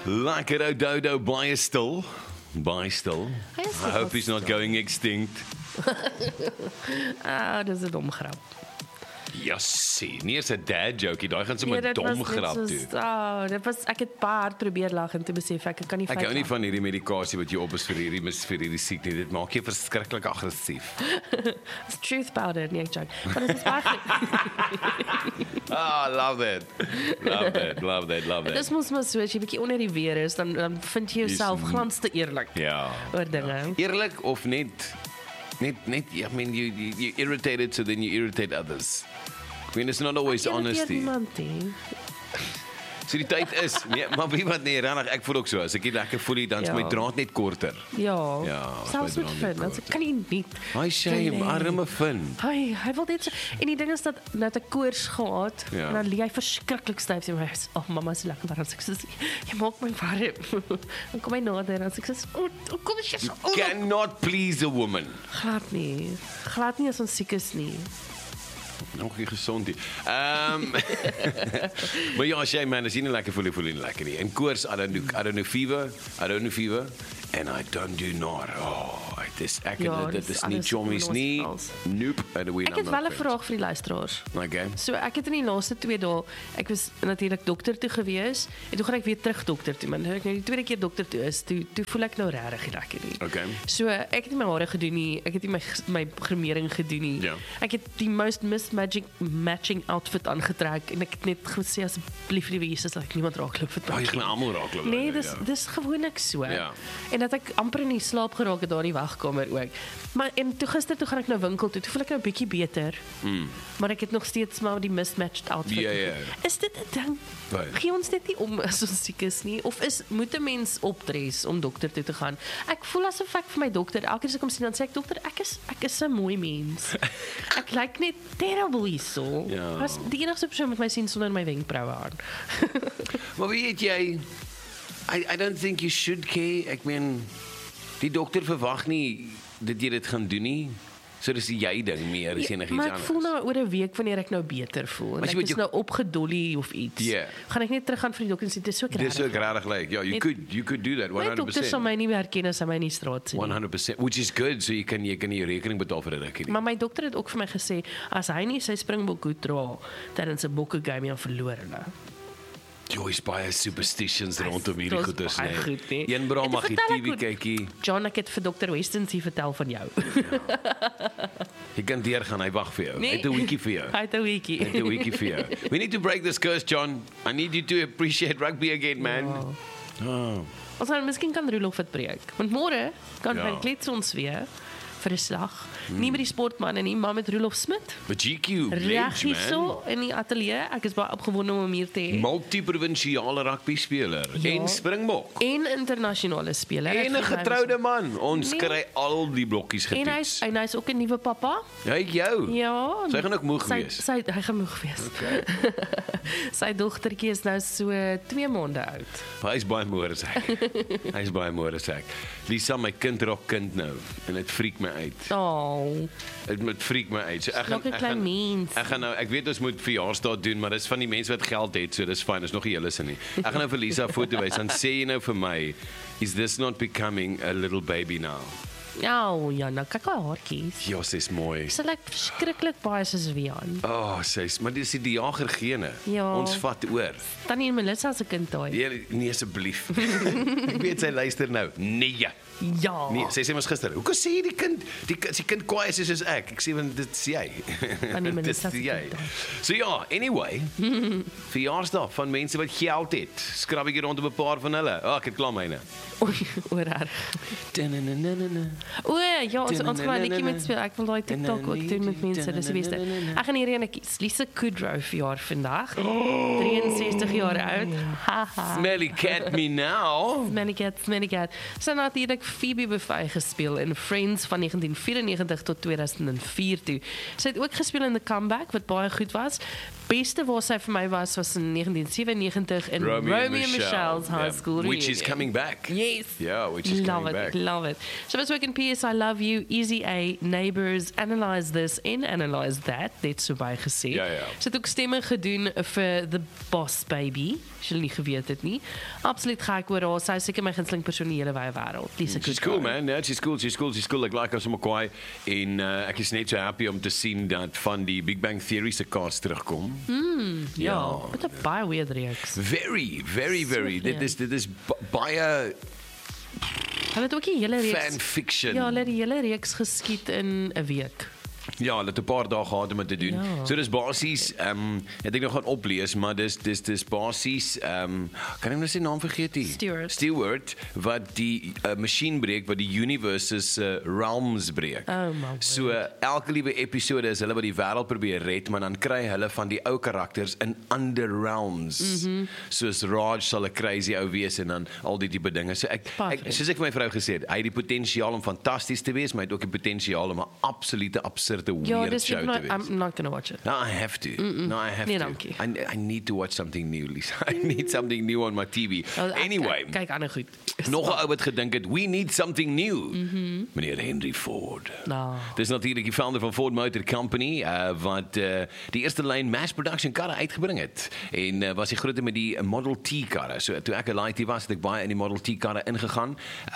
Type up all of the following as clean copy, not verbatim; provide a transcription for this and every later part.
Lekker ou dodo, baie stil. Baie stil. Hy is I hope he's not stil. going extinct. Dis 'n dom grap. Ja, sien, nie eens 'n dad joke, daai gaan sommer dit dom was net grap soos- toe. dit was ek het paar probeer lag en toe besef ek kan nie Ek hou feit nie lag. van hierdie medikasie wat jy op is vir hierdie siek nie. Dit maak jou verskriklik aggressief. It's truth powder, nee ek joke. Maar dit is baie goed. Love that. Love that. Dis mos maar so as jy bietjie onder die weer is, dan vind jy jouself glans te eerlik Ja. oor dinge. Eerlik of net, I mean, you irritate it, so then you irritate others. I mean, it's not always honesty. Niemand nie. So die tyd is, nee, maar wie wat nee, regtig, ek voel ook so, as ek nie lekker voel nie, dan is Ja. my draad net korter. Ja. Ja, Selfs my met draad Finn, net dan korter. kan nie nie. Hi shame, Nee. arme Finn. Hy wil net so, en die ding is dat net 'n koors gehad Ja. en dan lê hy verskriklik styf en hy sê, "Ag mamma, so lekker warm." Ek sê, "Jy maak my warm." Dan kom hy nader en ek sê, kom jy so." Cannot please a woman. Glad nie. Glad nie as ons siek is nie. Nog nie gesond nie. Maar ja, as jy man, as jy nie lekker voel nie lekker nie. En koors, I don't know fever, and I don't do not. Dit is nie alles chommies in nie. ons Nope. Ek het wel 'n vraag vir die luisteraars. Okay. So ek het in die laaste 2 dae, ek was natuurlik dokter toe gewees en toe gaan ek weer terug dokter toe, maar nou ek nou die tweede keer dokter toe is, toe voel ek nou regtig nie lekker nie. Okay. So ek het nie my hare gedoen nie, ek het nie my gremering gedoen nie. Ja. Ek het die most matching outfit aangetrek en ek het net gesê asseblief liewe Jesus dat ek niemand raakloop vir Jy gaan almal raakloop. Nee, dis gewoonlik so. Ja. En dat ek amper in die slaap geraak het daar in die wagkamer ook. Maar en toe gister toe gaan ek nou winkel toe. Toe voel ek nou 'n bietjie beter. Maar ek het nog steeds maar die mismatched outfit. Ja. Is dit 'n ding? Wat? Gee ons dit nie om as ons siek is nie of moet 'n mens opdres om dokter toe te gaan? Ek voel asof ek vir my dokter elke keer as ek hom sien dan sê ek dokter, ek is 'n mooi mens. Ek lyk net terrible hierso. Ja. Was die enigste persoon met my sien sonder my wenkbroue aan. Maar weet jy, I don't think you should care. Ek meen, die dokter verwag nie dat jy dit gaan doen nie. So dis jy ding meer as enigiets maar ek anders. voel nou oor 'n week wanneer ek nou beter voel. En jy ek moet is jou- nou opgedolly of iets. Ja. Gaan ek net teruggaan vir die dokter en sê dis so Dis so regtig. regtig lyk. Ja, you could do that My dokter sal 100%. my nie meer herken as hy my in die straat sien. 100%, which is good, so jy kan jou rekening betaal vir 'n rukkie. Maar my dokter het ook vir my gesê as hy nie sy springbok goed dra tydens 'n bokke game dan verloor hulle. Joy's baie superstitions rondom hierdie Dis goeders baie nee. goed, nee. Een bra En mag jy vertel ek TV hoe- kykie. John, ek het vir Dr. Westons hier vertel van jou. Jy kan deurgaan, hy wag vir jou. Nee. Hy het 'n weekie vir jou. Hy het 'n weekie. Hy het 'n weekie vir jou. We need to break this curse, John. I need you to appreciate rugby again, man. Oh. Ons gaan miskien kan Roelof dit breek. Want môre kan Ja. hy klets ons weer vir 'n slag. Nie met die sportmanne nie, maar met Roelof Smit. But GQ, Reg ledge, man. hierso in die ateljee. Ek is baie opgewonde om hom hier te hê. Multi-provinsiale rugby speler en Springbok. En internasionale speler. En 'n getroude man. Ons Nee. kry al die blokkies En getoets. hy's ook 'n nuwe pappa. Hy jou. Ja. Sy gaan ook moeg wees. Hy gaan moeg wees. Okay. Sy dogtertjie is nou so 2 maande oud. Maar hy's baie mooi as ek. Hy's baie mooi as ek. Lisa, my kind raak kind nou en dit freak my uit. Oh, Dit freak my uit. So nog 'n klein mens. Ek gaan nou, ek weet ons moet verjaarsdag doen, maar dis van die mense wat geld het, so dis fyn, is nog nie hele sin nie. Ek gaan nou vir Lisa 'n foto wys, dan sê jy nou vir my, is this not becoming a little baby now? Ja, nou kyk haar haartjies. Ja, sy's mooi. Sy lyk verskriklik baie soos Wian. Sy's, maar dis die jager gene. Ja. Ons vat oor. Tannie Melissa se kind daai. Nee asseblief. Ek weet sy luister nou. Nee. Ja. Nee, sy sê mos gister, hoekom sê jy die kind kwaai is soos ek? Ek sê want dit is jy. Tannie Dit Melissa is se jy. kind daai. So ja, anyway, verjaarsdag van mense wat geld het. Skrap ek hier rondom 'n paar van hulle. Ek het klaar myne. Oor haar. O ja, ons gaan 'n netjie met speel. Ek wil daai TikTok ook doen met mense, dis die beste. Ek gaan hierdie ene kies. Lisa Kudrow verjaar vandag. 63 jaar oud. Haha. Smelly cat me now. Smelly cat. Sy het natuurlik Phoebe Buffay gespeel in Friends van 1994 tot 2004 toe. Sy het ook gespeel in The Comeback wat baie goed was. Beste waar sy vir my was in 1997 in Romeo and Michelle's High School Which is Reunion. coming back. Yes. Yeah, which is coming back. Love it. Sy was ook in P.S. I Love Love You, Easy A, Neighbours, Analyze This en Analyze That, net so baie gesê. Ja, ja. Sy het ook stemme gedoen vir The Boss Baby, as jy nie geweet het nie. Absoluut gek oor haar, sy is seker my gunsteling persoon in die hele wye wêreld. She's cool, man. Yeah, she's cool. Ek like haar sommer kwaai en ek is net so happy om te sien dat van die Big Bang Theory se cast terugkom. Ja, met 'n baie weird reeks. Very. Dit is baie Hulle het ook die hele reeks fanfiction. Ja, hulle het die hele reeks geskiet in 'n week. Ja, hulle het 'n paar dae gehad om dit te doen. Ja. So dis basies ek dink nog gaan oplees, maar dis basies kan ek nou sy naam vergeet hier? Stewart wat die masjien breek wat die universes realms breek. Oh my So elke liewe episode is hulle wat die wêreld probeer red, maar dan kry hulle van die ou karakters in ander realms. Soos Raj sal 'n crazy ou wees en dan al die tipe dinge. So ek soos ek vir my vrou gesê het, hy het die potensiaal om fantasties te wees, maar hy het ook die potensiaal om 'n absolute absurde weird show to wees. I'm not going to watch it. No, I have to. No, I have Nee, to. dankie. I need to watch something new, Lisa. I need something new on my TV. Anyway, Kyk ander goed. nog 'n ou wat gedink het, we need something new. Meneer Henry Ford. Nou. Dis natuurlik die founder van Ford Motor Company wat die eerste lyn mass production karre uitgebring het en was die groot met die Model T karre. So toe ek 'n laaitie was, het ek baie in die Model T karre ingegaan.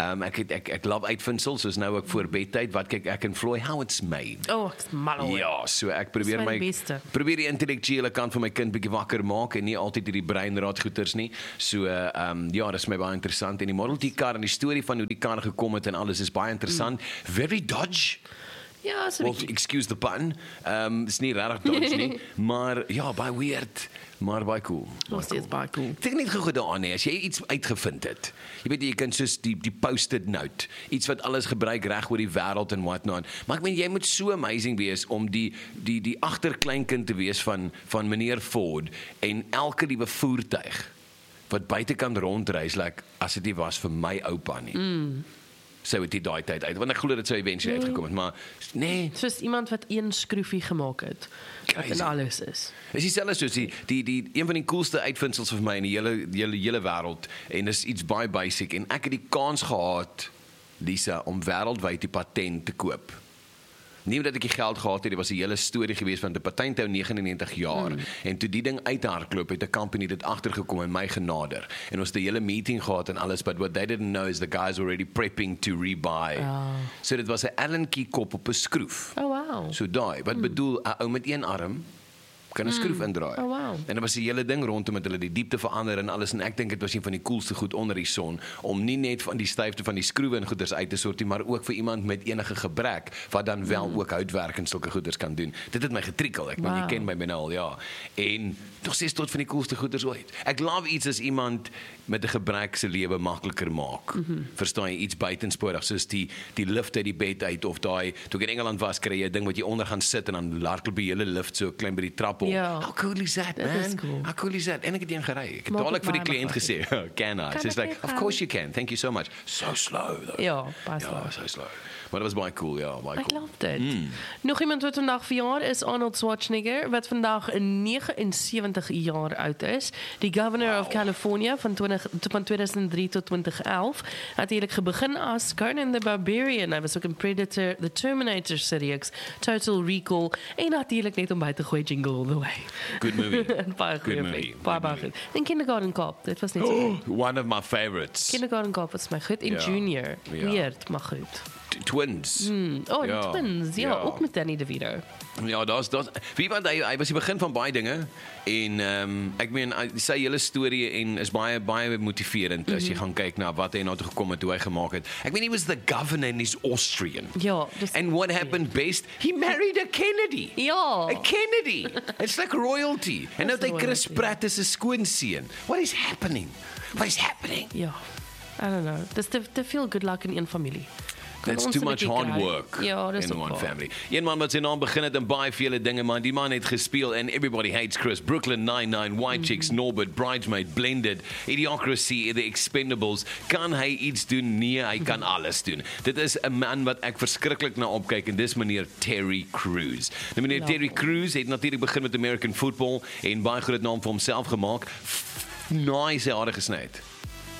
Ek love uitvindsels, soos nou ook voor bedtyd wat kyk ek en Floyd how it's made. Oh, ek's mal oor. Ja, so ek probeer Dis my beste. probeer die intellektuele kant van my kind bietjie wakker maak en nie altyd hierdie breinraad goeters nie. So ja, dis my baie interessant en die Model T kar en die storie van hoe die kar gekom het en alles is baie interessant. Very Dodge. Ja, so Well, excuse the pun. Is nie regtig Dodge nie, maar ja, baie weird, maar baie cool. nog steeds baie cool. Ek dink net gou daaraan nie, as jy iets uitgevind het. Jy weet jy kan soos die post-it note, iets wat alles gebruik reg oor die wêreld en what not. Maar ek meen jy moet so amazing wees om die agterkleinkind te wees van meneer Ford en elke liewe voertuig wat buitekant rondreis like as dit nie was vir my oupa nie. Sou dit daai tyd uit, want ek glo dit sou eventually uitgekom het, maar nee, Soos iemand wat een skroefie gemaak het. Wat in alles is. is dieselfde soos die een van die coolste uitvindsels vir my in die hele wêreld en dis iets baie basic en ek het die kans gehad, Lisa, om wêreldwyd die patent te koop. Nie omdat ek die geld gehad het, dit was 'n hele storie geweest van die patent hou 99 jaar en toe die ding uithardloop het 'n company dit agtergekom en my genader en ons het 'n hele meeting gehad en alles, but what they didn't know is the guys already prepping to rebuy. So dit was 'n Allen key kop op 'n skroef. Oh wow. So daai, wat bedoel 'n ou met een arm kan 'n skroef indraai. Oh, wow. En dit was 'n hele ding rondom met hulle die diepte verander en alles en ek dink dit was een van die coolste goed onder die son om nie net van die styfte van die skroewe en goeders uit te sorteer, maar ook vir iemand met enige gebrek wat dan wel ook houtwerk en sulke goeders kan doen. Dit het my getriekel. Ek meen jy ken my binne al, ja. En nog steeds tot van die coolste goeders ooit. Ek love iets as iemand met 'n gebrek se lewe makliker maak. Verstaan jy, iets buitensporig soos die lift uit die bed uit of daai toe ek in Engeland was, kry jy 'n ding wat jy onder gaan sit en dan hardloop die hele lift so klein by die trap op. Ja. How cool is that, man? Is cool. How cool is that? En ek het een gery. Ek het Maak dadelik vir die het baie kliënt gesê, can I? She's like, of course you can. Thank you so much. So slow though. Ja, baie Ja, slow. so slow. Maar dit was baie cool, ja, baie Ek cool. love dit. Nog iemand wat vandag verjaar is Arnold Schwarzenegger wat vandag 79 jaar oud is. Die governor of California van 2003 tot 2011. Natuurlik begin as Conan the Barbarian. Hy was ook in Predator, The Terminator series, Total Recall en natuurlik net om by te gooi Jingle All the Way. Good movie. Baie goeie movie. film. Baie Good goed. En Kindergarten Cop, dit was net so. One of my favorites. Kindergarten Cop was my goed en Ja. Junior. Ja. Weird, maar goed. Twins. Oh, Ja. Twins. Ja, Ja. ook met Danny DeVito. Ja, daar's wie want hy was die begin van baie dinge en ek meen sy hele storie en is baie motiverend as jy gaan kyk na wat hy nou toe gekom het, hoe hy gemaak het. Ek meen he was the governor and he's Austrian. Ja, dis And what happened best? He married a Kennedy. Ja. A Kennedy. It's like royalty. En nou het hy Chris royalty. Pratt as 'n skoonseun. What is happening? What is happening? Ja. I don't know. Dis te veel good luck in een familie. Kan That's ons too 'n much bietjie hard kry? work Ja, dis in ook one waar. family. Een man wat sy naam begin het en baie vele dinge, man. Die man het gespeel en Everybody Hates Chris, Brooklyn Nine-Nine, White Chicks, Norbert, Bridesmaid, Blended, Idiocracy, The Expendables. Kan hy iets doen? Nee, hy kan alles doen. Dit is 'n man wat ek verskriklik na opkyk en dis meneer Terry Crews. Nou meneer Terry Crews het natuurlik begin met American football en baie groot naam vir homself gemaak. Na hy sy hare gesny het.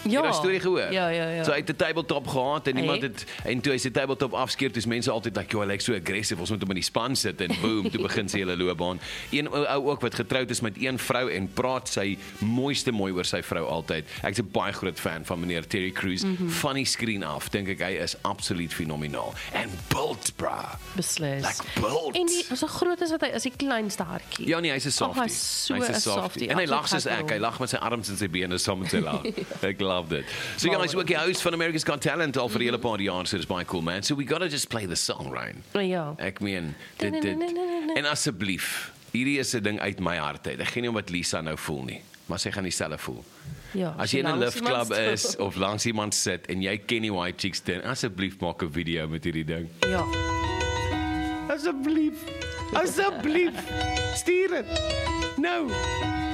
Ja. Jy het die storie gehoor? Ja. So hy het 'n tabletop gehad en iemand het en toe hy sy tabletop afskeer, toe is mense altyd like, hy lyk so aggressive, ons moet hom in die span sit en boom, toe begin sy hele loopbaan. Een ou ook wat getroud is met een vrou en praat sy mooiste mooi oor sy vrou altyd. Ek's 'n baie groot fan van meneer Terry Crews. Van die skreen af, dink ek hy is absoluut fenomenaal. En built, bra. Beslis. Like built. En die so groot as wat hy is, die kleinste hartjie. Ja nee, hy's 'n softie. Hy's so 'n softie. softie, En hy lag absoluut soos ek. Hy lag met sy arms en sy bene saam met sy lag. Ek love dit. So ja, hy's ook die host van America's Got Talent al vir 'n hele paar jaar, so dis baie cool, man. So we gotta just play the song, Ryan. Ja. Ek meen, dit en asseblief, hierdie is 'n ding uit my hart uit. Ek gee nie om wat Lisa nou voel nie, maar sy gaan dieselfde voel. Ja. As jy in 'n langs liftklub iemand is of langs iemand sit en jy ken die White Chicks doen, asseblief maak 'n video met hierdie ding. Ja. Asseblief. Asseblief. Stuur dit. Nou.